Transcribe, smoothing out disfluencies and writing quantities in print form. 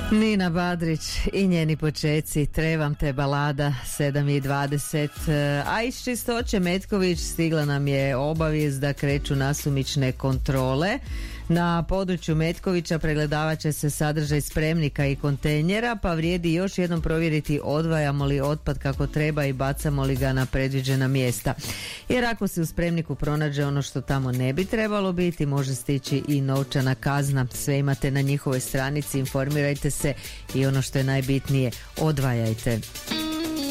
Nina Badrić i njeni počeci, Trebam te balada, 7:20. A iz Čistoće Metković stigla nam je obavijest da kreću nasumične kontrole. Na području Metkovića pregledavat će se sadržaj spremnika i kontejnera, pa vrijedi još jednom provjeriti odvajamo li otpad kako treba i bacamo li ga na predviđena mjesta. Jer ako se u spremniku pronađe ono što tamo ne bi trebalo biti, može stići i novčana kazna. Sve imate na njihovoj stranici, informirajte se i ono što je najbitnije, odvajajte.